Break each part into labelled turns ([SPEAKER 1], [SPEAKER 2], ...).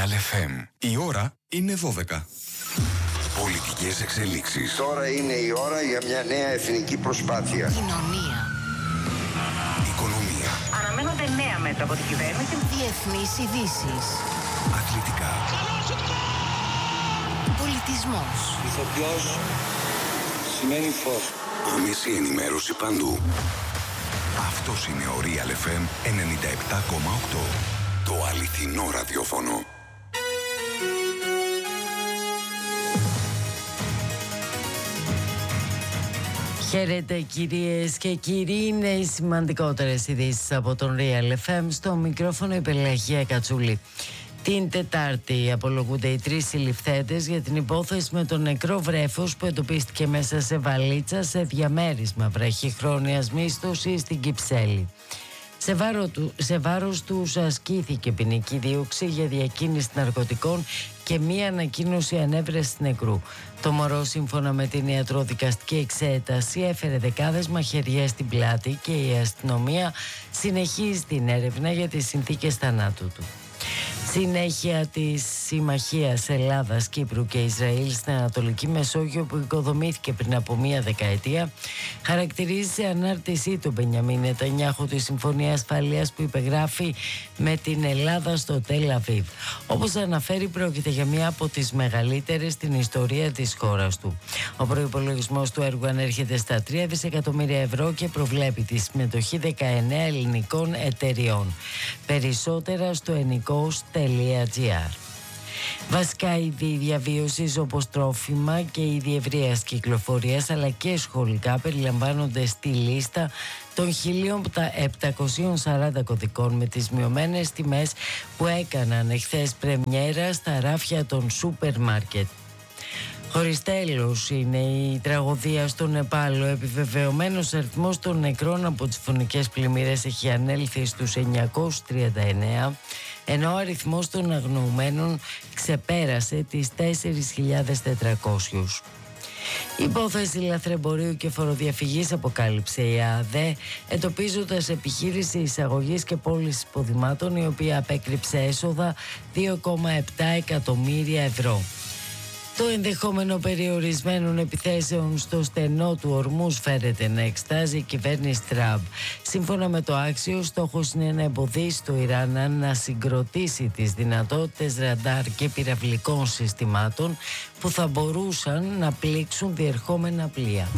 [SPEAKER 1] Real FM. Η ώρα είναι 12. Πολιτικές εξελίξεις.
[SPEAKER 2] Τώρα είναι η ώρα για μια νέα εθνική προσπάθεια.
[SPEAKER 3] Κοινωνία.
[SPEAKER 1] Οικονομία.
[SPEAKER 4] Αναμένονται νέα μέτρα από την κυβέρνηση.
[SPEAKER 3] Διεθνείς ειδήσεις.
[SPEAKER 1] Αθλητικά.
[SPEAKER 3] Πολιτισμός.
[SPEAKER 2] Ηθοποιός σημαίνει φως.
[SPEAKER 1] Άμεση ενημέρωση παντού. Αυτός είναι ο Real FM 97,8. Το αληθινό ραδιόφωνο.
[SPEAKER 5] Χαίρετε κυρίες και κύριοι, είναι οι σημαντικότερες ειδήσεις από τον Real FM. Στο μικρόφωνο η Πελαγία Κατσούλη. Την Τετάρτη απολογούνται οι 3 συλληφθέντες για την υπόθεση με τον νεκρό βρέφος που εντοπίστηκε μέσα σε βαλίτσα σε διαμέρισμα βραχυχρόνιας μίσθωσης στην Κυψέλη. Σε βάρος τους ασκήθηκε ποινική δίωξη για διακίνηση ναρκωτικών και μία ανακοίνωση ανέβρεσης νεκρού. Το μωρό, σύμφωνα με την ιατροδικαστική εξέταση, έφερε δεκάδες μαχαιριές στην πλάτη και η αστυνομία συνεχίζει την έρευνα για τις συνθήκες θανάτου του. Συνέχεια της συμμαχίας Ελλάδας, Κύπρου και Ισραήλ στην Ανατολική Μεσόγειο που οικοδομήθηκε πριν από μία δεκαετία, χαρακτηρίζει σε ανάρτησή του Μπενιαμίν Νετανιάχου τη Συμφωνία Ασφαλείας που υπεγράφει με την Ελλάδα στο Τελ Αβίβ. Όπως αναφέρει, πρόκειται για μία από τις μεγαλύτερες στην ιστορία της χώρας του. Ο προϋπολογισμός του έργου ανέρχεται στα 3 δισεκατομμύρια ευρώ και προβλέπει τη συμμετοχή 19 ελληνικών εταιριών. Περισσότερα στο enikos.gr. Βασικά είδη διαβίωσης όπως τρόφιμα και είδη ευρείας κυκλοφορίας αλλά και σχολικά περιλαμβάνονται στη λίστα των 1.740 κωδικών με τις μειωμένες τιμές που έκαναν εχθές πρεμιέρα στα ράφια των σούπερ μάρκετ. Χωρίς τέλος είναι η τραγωδία στο Νεπάλ. Ο επιβεβαιωμένος αριθμός των νεκρών από τις φωνικές πλημμύρες έχει ανέλθει στους 939, ενώ ο αριθμός των αγνοωμένων ξεπέρασε τις 4.400. Η υπόθεση λαθρεμπορίου και φοροδιαφυγής αποκάλυψε η ΑΔΕ, εντοπίζοντας επιχείρηση εισαγωγής και πώλησης υποδημάτων η οποία απέκρυψε έσοδα 2,7 εκατομμύρια ευρώ. Το ενδεχόμενο περιορισμένων επιθέσεων στο στενό του Ορμούς φέρεται να εξτάζει η κυβέρνηση Τραμπ. Σύμφωνα με το Άξιο, στόχος είναι να εμποδίσει το Ιράν να συγκροτήσει τις δυνατότητες ραντάρ και πυραυλικών συστημάτων που θα μπορούσαν να πλήξουν διερχόμενα πλοία.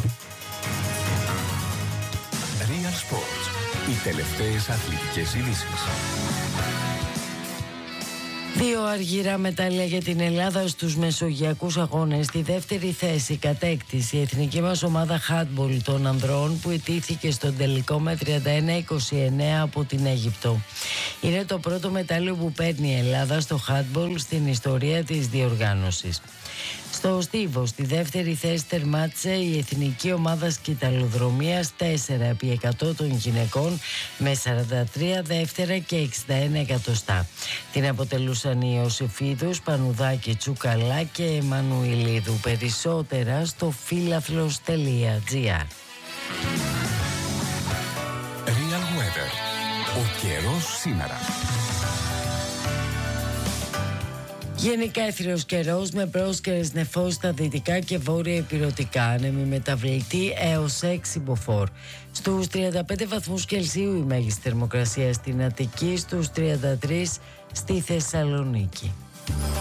[SPEAKER 1] Real Sports. Οι τελευταίες αθλητικές ειδήσεις.
[SPEAKER 5] 2 αργυρά μετάλλια για την Ελλάδα στους μεσογειακούς αγώνες. Στη δεύτερη θέση κατέκτησε η εθνική μας ομάδα handball των ανδρών που ιτήθηκε στον τελικό με 31-29 από την Αίγυπτο. Είναι το πρώτο μετάλλιο που παίρνει η Ελλάδα στο handball στην ιστορία της διοργάνωσης. Στο στίβο, στη δεύτερη θέση τερμάτισε η εθνική ομάδα σκυταλοδρομίας 4x100 των γυναικών με 43 δεύτερα και 61 εκατοστά. Την αποτελούσαν οι Ιωσήφιδους, Πανουδάκη, Τσουκαλά και Εμμανουηλίδου. Περισσότερα στο φίλαθλος.gr.
[SPEAKER 1] Real Weather. Ο καιρός σήμερα.
[SPEAKER 5] Γενικά έθριος καιρός με πρόσκαιρες νεφώσεις στα δυτικά και βόρεια ηπειρωτικά, άνεμη μεταβλητή έως 6 μποφόρ. Στους 35 βαθμούς Κελσίου η μέγιστη θερμοκρασία στην Αττική, στους 33 στη Θεσσαλονίκη.